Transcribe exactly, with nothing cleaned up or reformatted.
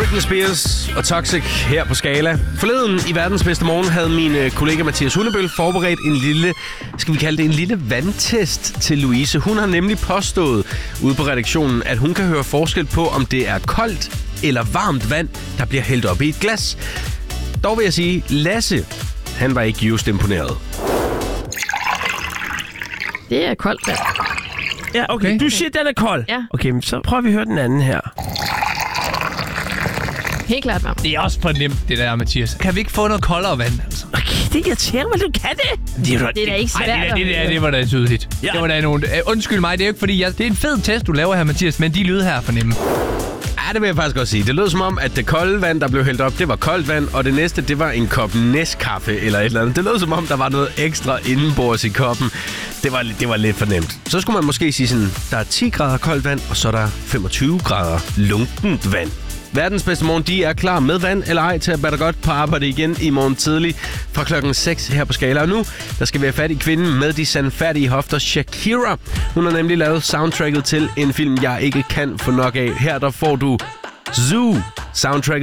Britney Spears og Toxic her på Skala. Forleden i Verdens Bedste Morgen havde min kollega Mathias Hundebøl forberedt en lille, skal vi kalde det en lille vandtest til Louise. Hun har nemlig påstået ude på redaktionen, at hun kan høre forskel på, om det er koldt eller varmt vand, der bliver hældt op i et glas. Dog vil jeg sige, Lasse, han var ikke just imponeret. Det er koldt vand. Ja, okay. okay. Du siger, den er kold? Ja. Okay, men så prøver vi at høre den anden her. Helt klart varmt. Det er også for nemt, det der, Mathias. Kan vi ikke få noget koldere vand, altså? Okay, det irriterer mig, du kan det. Det er, det er da ikke svært. Ej, det, det, det, det, det var da tydeligt. Ja. Det var da nogen... Uh, undskyld mig, det er jo ikke fordi, jeg... Det er en fed test, du laver her, Mathias, men de lyder her er for nemme. Ja, det vil jeg faktisk godt sige. Det lød som om, at det kolde vand, der blev hældt op, det var koldt vand, og det næste, det var en kop Nescafé eller et eller andet. Det lød som om, der var noget ekstra indenbords i koppen. Det var, det var lidt for nemt. Så skulle man måske sige sådan, der er ti grader koldt vand, og så er der femogtyve grader lunkent vand. Verdens Bedste Morgen, de er klar med vand eller ej til at være godt på arbejde igen i morgen tidlig fra klokken seks her på Skala. Og nu, der skal vi have fat i kvinden med de sandfærdige hofter, Shakira. Hun har nemlig lavet soundtracket til en film, jeg ikke kan få nok af. Her der får du Zoo soundtracket.